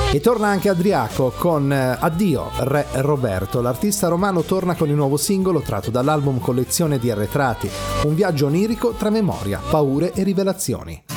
E torna anche Adriaco con Addio Re Roberto. L'artista romano torna con il nuovo singolo tratto dall'album Collezione di arretrati, un viaggio onirico tra memoria, paure e rivelazioni.